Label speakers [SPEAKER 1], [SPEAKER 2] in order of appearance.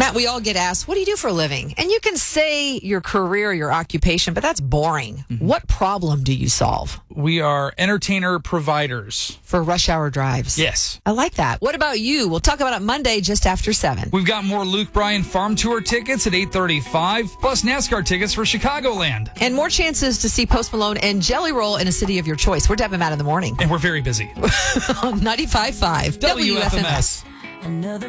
[SPEAKER 1] Matt, we all get asked, what do you do for a living? And you can say your career, your occupation, but that's boring. What problem do you solve?
[SPEAKER 2] We are entertainer providers.
[SPEAKER 1] For rush hour drives.
[SPEAKER 2] Yes.
[SPEAKER 1] I like that. What about you? We'll talk about it Monday just after 7.
[SPEAKER 2] We've got more Luke Bryan Farm Tour tickets at 8:35, plus NASCAR tickets for Chicagoland.
[SPEAKER 1] And more chances to see Post Malone and Jelly Roll in a city of your choice. We're Deb and Matt in the morning.
[SPEAKER 2] And we're very busy.
[SPEAKER 1] On 95.5 WFMS.
[SPEAKER 3] Another